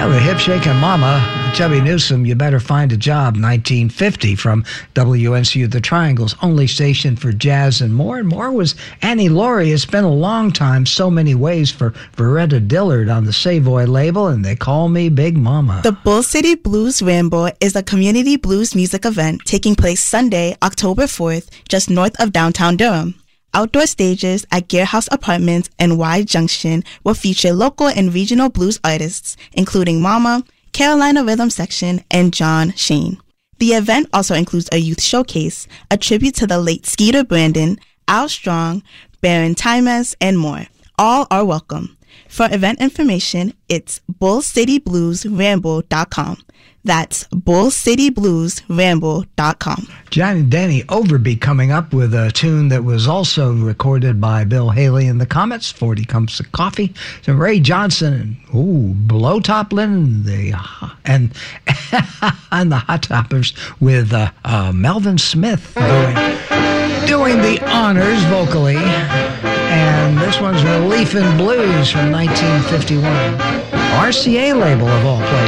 the hip shaking mama, Chubby Newsom, You Better Find a Job, 1950, from WNCU The Triangle's only station for jazz and more. And more was Annie Laurie. It's been a long time, so many ways, for Veretta Dillard on the Savoy label, and they call me Big Mama. The Bull City Blues Ramble is a community blues music event taking place Sunday, October 4th, just north of downtown Durham. Outdoor stages at Gearhouse Apartments and Y Junction will feature local and regional blues artists, including Mama, Carolina Rhythm Section, and John Shane. The event also includes a youth showcase, a tribute to the late Skeeter Brandon, Al Strong, Baron Times, and more. All are welcome. For event information, it's bullcitybluesramble.com. That's bullcitybluesramble.com. Johnny Danny Overby coming up with a tune that was also recorded by Bill Haley and the Comets, 40 Cups of Coffee. Some Ray Johnson and Blow Top Linen and the Hot Toppers with Melvin Smith doing the honors vocally. And this one's Relief in Blues from 1951. RCA label of all places.